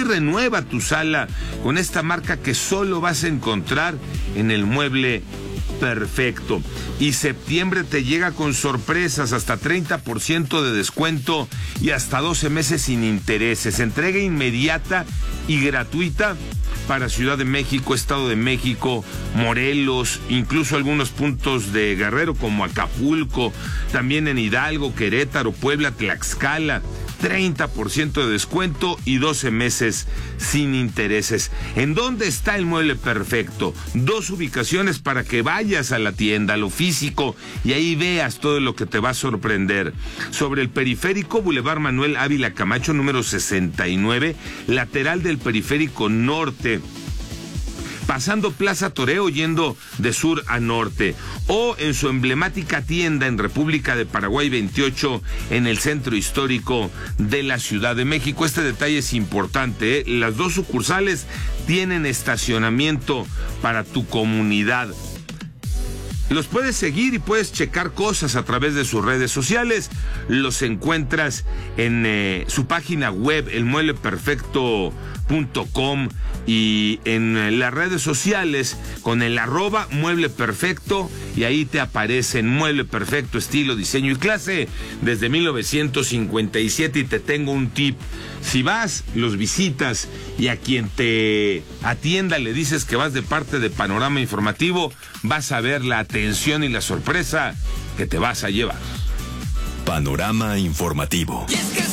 renueva tu sala con esta marca que solo vas a encontrar en el Mueble Perfecto. Y septiembre te llega con sorpresas, hasta 30% de descuento y hasta 12 meses sin intereses. Entrega inmediata y gratuita para Ciudad de México, Estado de México, Morelos, incluso algunos puntos de Guerrero como Acapulco, también en Hidalgo, Querétaro, Puebla, Tlaxcala. 30% de descuento y 12 meses sin intereses. ¿En dónde está el Mueble Perfecto? 2 ubicaciones para que vayas a la tienda, a lo físico, y ahí veas todo lo que te va a sorprender. Sobre el Periférico, Boulevard Manuel Ávila Camacho, número 69, lateral del Periférico Norte, pasando Plaza Toreo, yendo de sur a norte, o en su emblemática tienda en República de Paraguay 28, en el centro histórico de la Ciudad de México. Este detalle es importante, ¿eh? Las 2 sucursales tienen estacionamiento para tu comunidad. Los puedes seguir y puedes checar cosas a través de sus redes sociales. Los encuentras en su página web, elmuebleperfecto.com, y en las redes sociales con el @Mueble Perfecto, y ahí te aparecen Mueble Perfecto, estilo, diseño y clase desde 1957. Y te tengo un tip: si vas, los visitas y a quien te atienda le dices que vas de parte de Panorama Informativo, vas a ver la atención y la sorpresa que te vas a llevar. Panorama Informativo.